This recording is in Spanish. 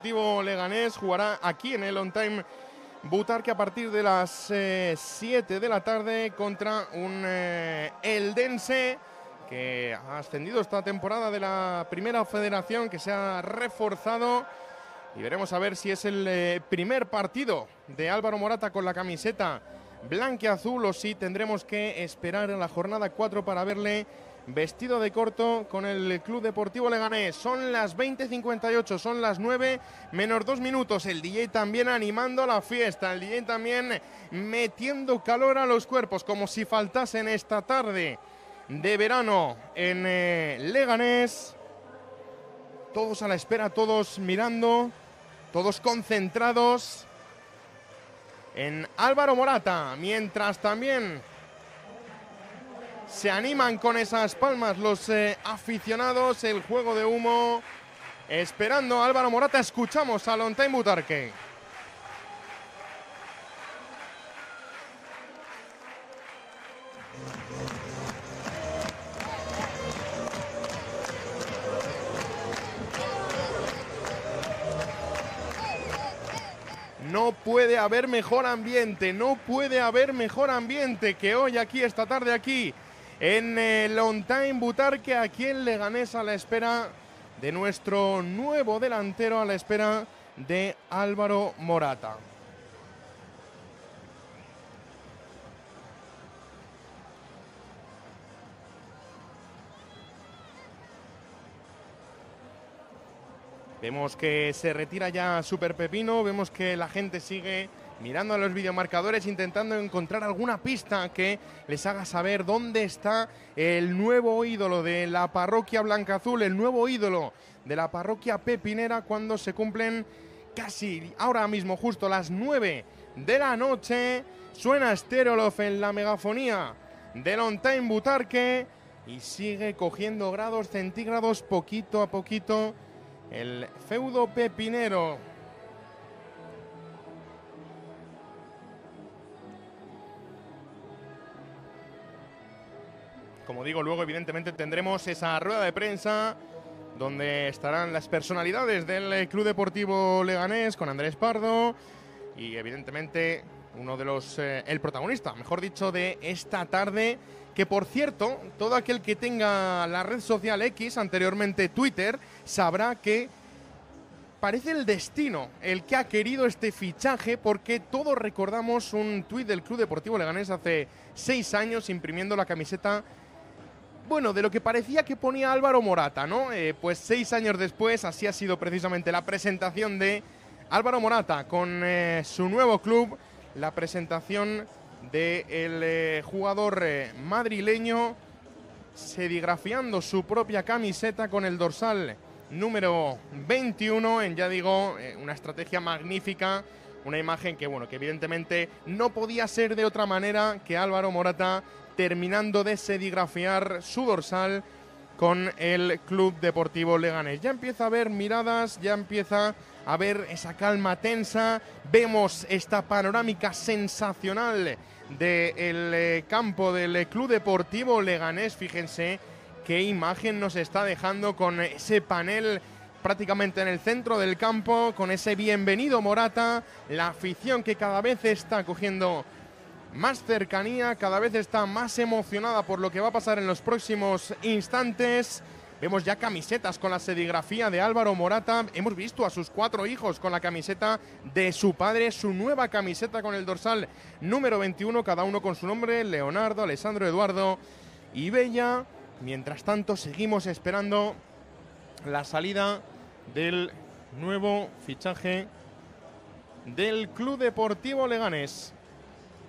Leganés jugará aquí en el On Time Butarque a partir de las 7 de la tarde contra un Eldense que ha ascendido esta temporada de la Primera Federación, que se ha reforzado, y veremos a ver si es el primer partido de Álvaro Morata con la camiseta blanquiazul o si tendremos que esperar a la jornada 4 para verle vestido de corto con el Club Deportivo Leganés. Son las 20:58, son las 9 menos 2 minutos. El DJ también animando la fiesta, el DJ también metiendo calor a los cuerpos, como si faltasen esta tarde de verano en Leganés. Todos a la espera, todos mirando, todos concentrados en Álvaro Morata, mientras también se animan con esas palmas los aficionados, el juego de humo, esperando a Álvaro Morata. Escuchamos al On Time Butarque. No puede haber mejor ambiente, no puede haber mejor ambiente que hoy aquí, esta tarde aquí, en el On Time Butarque, aquí en Leganés, a la espera de nuestro nuevo delantero, a la espera de Álvaro Morata. Vemos que se retira ya Super Pepino, vemos que la gente sigue mirando a los videomarcadores, intentando encontrar alguna pista que les haga saber dónde está el nuevo ídolo de la parroquia blanquiazul, el nuevo ídolo de la parroquia pepinera, cuando se cumplen casi ahora mismo justo las 9 de la noche. Suena Stereolov en la megafonía del On Time Butarque y sigue cogiendo grados centígrados poquito a poquito el feudo pepinero. Como digo, luego evidentemente tendremos esa rueda de prensa donde estarán las personalidades del Club Deportivo Leganés con Andrés Pardo y evidentemente uno de los, el protagonista, mejor dicho, de esta tarde, que por cierto, todo aquel que tenga la red social X, anteriormente Twitter, sabrá que parece el destino el que ha querido este fichaje, porque todos recordamos un tuit del Club Deportivo Leganés hace 6 años imprimiendo la camiseta, bueno, de lo que parecía que ponía Álvaro Morata, ¿no? Pues 6 años después, así ha sido precisamente la presentación de Álvaro Morata con su nuevo club, la presentación del jugador madrileño, serigrafiando su propia camiseta con el dorsal número 21, en, ya digo, una estrategia magnífica, una imagen que, bueno, que evidentemente no podía ser de otra manera que Álvaro Morata terminando de serigrafiar su dorsal con el Club Deportivo Leganés. Ya empieza a haber miradas, ya empieza a ver esa calma tensa, vemos esta panorámica sensacional del campo del Club Deportivo Leganés. Fíjense qué imagen nos está dejando con ese panel prácticamente en el centro del campo, con ese bienvenido Morata, la afición que cada vez está cogiendo más cercanía, cada vez está más emocionada por lo que va a pasar en los próximos instantes. Vemos ya camisetas con la serigrafía de Álvaro Morata, hemos visto a sus 4 hijos con la camiseta de su padre, su nueva camiseta con el dorsal número 21, cada uno con su nombre, Leonardo, Alessandro, Eduardo y Bella. Mientras tanto, seguimos esperando la salida del nuevo fichaje del Club Deportivo Leganés.